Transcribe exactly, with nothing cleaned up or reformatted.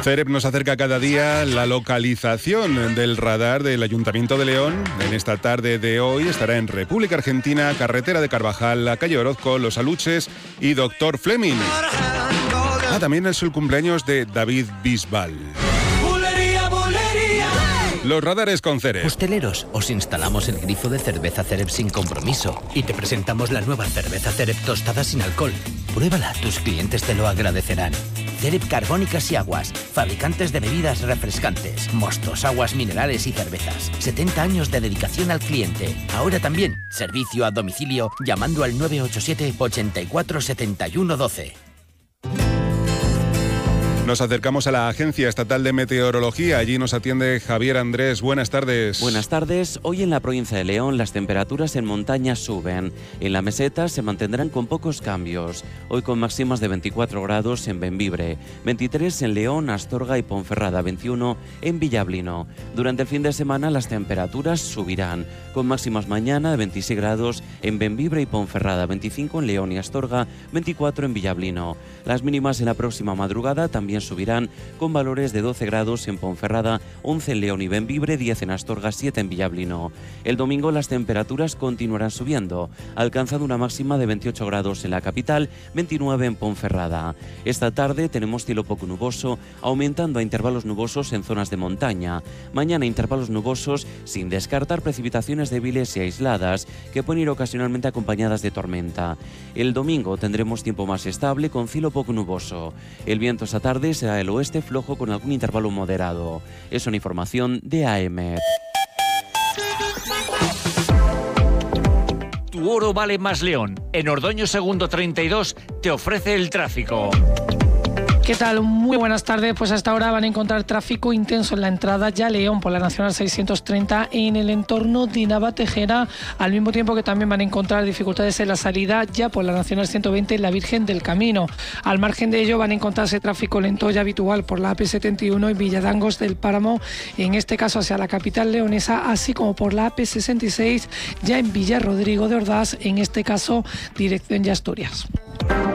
CEREP nos acerca cada día la localización del radar del Ayuntamiento de León. En esta tarde de hoy estará en República Argentina, carretera de Carvajal, la calle Orozco, Los Aluches y Doctor Fleming. Ah, también es el cumpleaños de David Bisbal. Los radares con CEREP. Hosteleros, os instalamos el grifo de cerveza CEREP sin compromiso y te presentamos la nueva cerveza CEREP tostada sin alcohol. Pruébala, tus clientes te lo agradecerán. CEREP Carbónicas y Aguas, fabricantes de bebidas refrescantes, mostos, aguas minerales y cervezas. setenta años de dedicación al cliente. Ahora también, servicio a domicilio llamando al nueve ocho siete, ochenta y cuatro, setenta y uno, doce. Nos acercamos a la Agencia Estatal de Meteorología. Allí nos atiende Javier Andrés. Buenas tardes. Buenas tardes. Hoy en la provincia de León las temperaturas en montaña suben. En la meseta se mantendrán con pocos cambios. Hoy con máximas de veinticuatro grados en Bembibre, veintitrés en León, Astorga y Ponferrada, veintiuno en Villablino. Durante el fin de semana las temperaturas subirán, con máximas mañana de veintiséis grados en Bembibre y Ponferrada, veinticinco en León y Astorga, veinticuatro en Villablino. Las mínimas en la próxima madrugada también subirán con valores de doce grados en Ponferrada, once en León y Bembibre, diez en Astorga, siete en Villablino. El domingo las temperaturas continuarán subiendo, alcanzando una máxima de veintiocho grados en la capital, veintinueve en Ponferrada. Esta tarde tenemos cielo poco nuboso, aumentando a intervalos nubosos en zonas de montaña. Mañana intervalos nubosos, sin descartar precipitaciones débiles y aisladas, que pueden ir ocasionalmente acompañadas de tormenta. El domingo tendremos tiempo más estable con cielo poco nuboso. El viento esta tarde será el oeste flojo con algún intervalo moderado. Es una información de A E M E T. Tu oro vale más León. En Ordoño Segundo treinta y dos te ofrece el tráfico. ¿Qué tal? Muy buenas tardes. Pues hasta ahora van a encontrar tráfico intenso en la entrada ya a León por la Nacional seiscientos treinta en el entorno de Navatejera, al mismo tiempo que también van a encontrar dificultades en la salida ya por la Nacional ciento veinte en la Virgen del Camino. Al margen de ello van a encontrarse tráfico lento ya habitual por la A P setenta y uno en Villadangos del Páramo, en este caso hacia la capital leonesa, así como por la A P sesenta y seis ya en Villarrodrigo de Ordaz, en este caso dirección ya Asturias.